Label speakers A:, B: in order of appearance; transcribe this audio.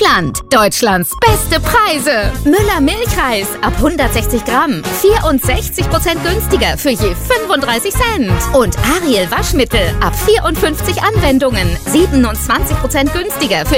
A: Land. Deutschlands beste Preise. Müller Milchreis ab 160 Gramm. 64% günstiger für je 35 Cent. Und Ariel Waschmittel ab 54 Anwendungen. 27% günstiger für